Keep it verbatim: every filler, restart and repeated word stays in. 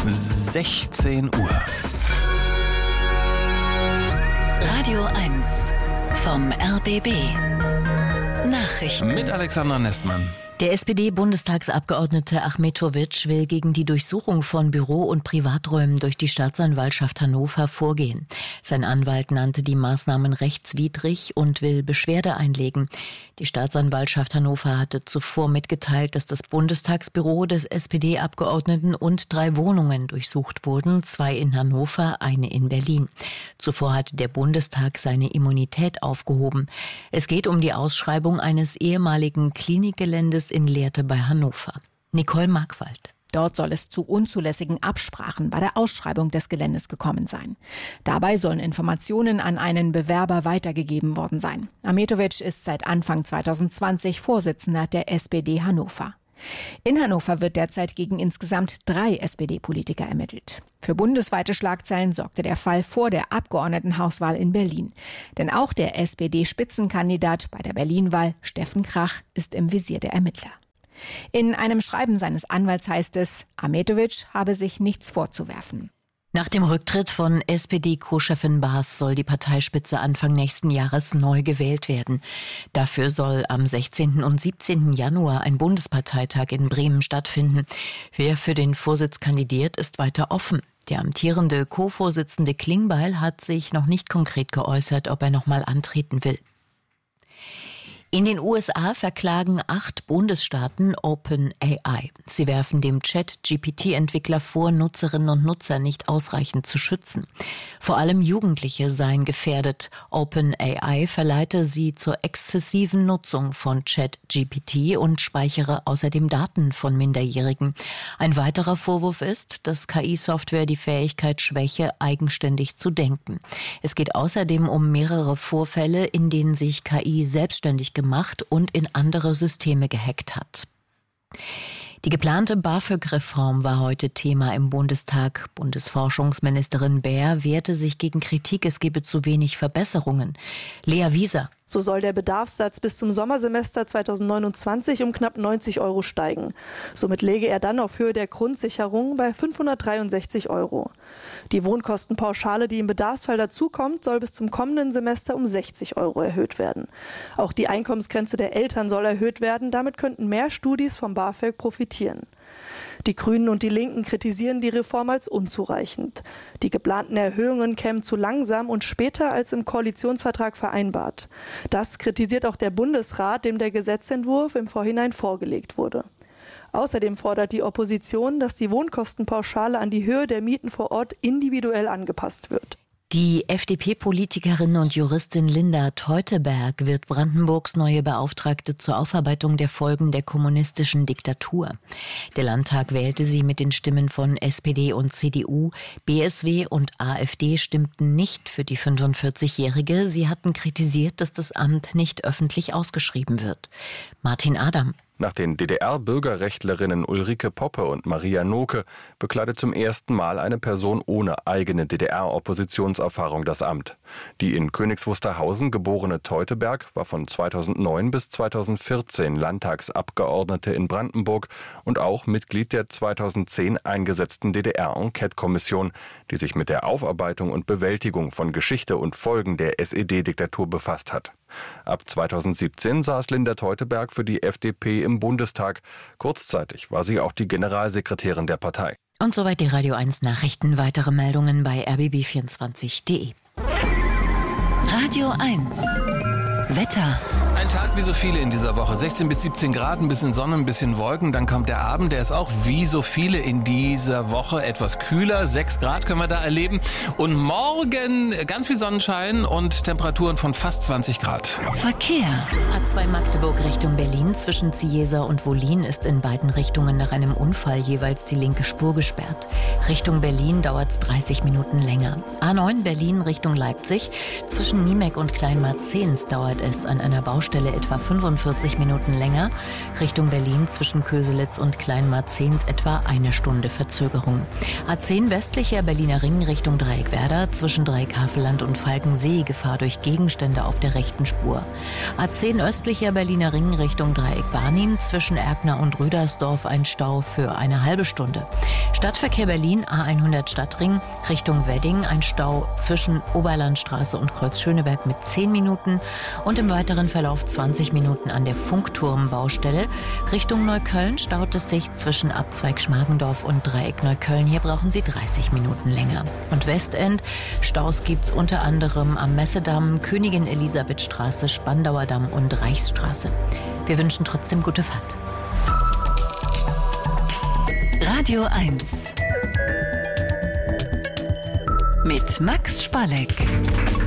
sechzehn Uhr. Radio eins vom R B B. Nachrichten. Mit Alexander Nestmann. Der S P D-Bundestagsabgeordnete Achmetovic will gegen die Durchsuchung von Büro- und Privaträumen durch die Staatsanwaltschaft Hannover vorgehen. Sein Anwalt nannte die Maßnahmen rechtswidrig und will Beschwerde einlegen. Die Staatsanwaltschaft Hannover hatte zuvor mitgeteilt, dass das Bundestagsbüro des S P D-Abgeordneten und drei Wohnungen durchsucht wurden, zwei in Hannover, eine in Berlin. Zuvor hatte der Bundestag seine Immunität aufgehoben. Es geht um die Ausschreibung eines ehemaligen Klinikgeländes in Lehrte bei Hannover. Nicole Markwald. Dort soll es zu unzulässigen Absprachen bei der Ausschreibung des Geländes gekommen sein. Dabei sollen Informationen an einen Bewerber weitergegeben worden sein. Achmetovic ist seit Anfang zwanzig zwanzig Vorsitzender der S P D Hannover. In Hannover wird derzeit gegen insgesamt drei S P D-Politiker ermittelt. Für bundesweite Schlagzeilen sorgte der Fall vor der Abgeordnetenhauswahl in Berlin. Denn auch der S P D-Spitzenkandidat bei der Berlin-Wahl, Steffen Krach, ist im Visier der Ermittler. In einem Schreiben seines Anwalts heißt es, Achmetovic habe sich nichts vorzuwerfen. Nach dem Rücktritt von S P D-Co-Chefin Baas soll die Parteispitze Anfang nächsten Jahres neu gewählt werden. Dafür soll am sechzehnten und siebzehnten Januar ein Bundesparteitag in Bremen stattfinden. Wer für den Vorsitz kandidiert, ist weiter offen. Der amtierende Co-Vorsitzende Klingbeil hat sich noch nicht konkret geäußert, ob er noch mal antreten will. In den U S A verklagen acht Bundesstaaten OpenAI. Sie werfen dem Chat-G P T-Entwickler vor, Nutzerinnen und Nutzer nicht ausreichend zu schützen. Vor allem Jugendliche seien gefährdet. OpenAI verleite sie zur exzessiven Nutzung von Chat-G P T und speichere außerdem Daten von Minderjährigen. Ein weiterer Vorwurf ist, dass K I-Software die Fähigkeit schwäche, eigenständig zu denken. Es geht außerdem um mehrere Vorfälle, in denen sich K I selbstständig gemacht gemacht und in andere Systeme gehackt hat. Die geplante BAföG-Reform war heute Thema im Bundestag. Bundesforschungsministerin Baer wehrte sich gegen Kritik, es gebe zu wenig Verbesserungen. Lea Wieser. So soll der Bedarfssatz bis zum Sommersemester zweitausendneunundzwanzig um knapp neunzig Euro steigen. Somit läge er dann auf Höhe der Grundsicherung bei fünfhundertdreiundsechzig Euro. Die Wohnkostenpauschale, die im Bedarfsfall dazukommt, soll bis zum kommenden Semester um sechzig Euro erhöht werden. Auch die Einkommensgrenze der Eltern soll erhöht werden. Damit könnten mehr Studis vom BAföG profitieren. Die Grünen und die Linken kritisieren die Reform als unzureichend. Die geplanten Erhöhungen kämen zu langsam und später als im Koalitionsvertrag vereinbart. Das kritisiert auch der Bundesrat, dem der Gesetzentwurf im Vorhinein vorgelegt wurde. Außerdem fordert die Opposition, dass die Wohnkostenpauschale an die Höhe der Mieten vor Ort individuell angepasst wird. Die F D P-Politikerin und Juristin Linda Teuteberg wird Brandenburgs neue Beauftragte zur Aufarbeitung der Folgen der kommunistischen Diktatur. Der Landtag wählte sie mit den Stimmen von S P D und C D U. B S W und AfD stimmten nicht für die fünfundvierzigjährige. Sie hatten kritisiert, dass das Amt nicht öffentlich ausgeschrieben wird. Martin Adam. Nach den D D R-Bürgerrechtlerinnen Ulrike Poppe und Maria Noke bekleidet zum ersten Mal eine Person ohne eigene D D R-Oppositionserfahrung das Amt. Die in Königs Wusterhausen geborene Teuteberg war von zweitausendneun bis zweitausendvierzehn Landtagsabgeordnete in Brandenburg und auch Mitglied der zweitausendzehn eingesetzten D D R-Enquete-Kommission, die sich mit der Aufarbeitung und Bewältigung von Geschichte und Folgen der S E D-Diktatur befasst hat. Ab zweitausendsiebzehn saß Linda Teuteberg für die F D P im Bundestag. Kurzzeitig war sie auch die Generalsekretärin der Partei. Und soweit die Radio eins Nachrichten. Weitere Meldungen bei r b b vierundzwanzig punkt de. Radio eins Wetter. Ein Tag wie so viele in dieser Woche. sechzehn bis siebzehn Grad, ein bisschen Sonne, ein bisschen Wolken. Dann kommt der Abend, der ist auch wie so viele in dieser Woche etwas kühler. sechs Grad können wir da erleben. Und morgen ganz viel Sonnenschein und Temperaturen von fast zwanzig Grad. Verkehr. A zwei Magdeburg Richtung Berlin zwischen Ziesa und Wollin ist in beiden Richtungen nach einem Unfall jeweils die linke Spur gesperrt. Richtung Berlin dauert es dreißig Minuten länger. A neun Berlin Richtung Leipzig. Zwischen Niemek und Kleinmarzens dauert es an einer Baustelle Baustelle etwa fünfundvierzig Minuten länger. Richtung Berlin zwischen Köselitz und Kleinmarzens etwa eine Stunde Verzögerung. A zehn westlicher Berliner Ring Richtung Dreieckwerder zwischen Dreieckhavelland und Falkensee Gefahr durch Gegenstände auf der rechten Spur. A zehn östlicher Berliner Ring Richtung Dreieck-Barnim zwischen Erkner und Rüdersdorf ein Stau für eine halbe Stunde. Stadtverkehr Berlin A hundert Stadtring Richtung Wedding ein Stau zwischen Oberlandstraße und Kreuz Schöneberg mit zehn Minuten und im weiteren Verlauf zwanzig Minuten an der Funkturm-Baustelle. Richtung Neukölln staut es sich zwischen Abzweig Schmargendorf und Dreieck Neukölln. Hier brauchen Sie dreißig Minuten länger. Und Westend, Staus gibt's unter anderem am Messedamm, Königin Elisabethstraße, Spandauer Damm und Reichsstraße. Wir wünschen trotzdem gute Fahrt. Radio eins mit Max Spalleck.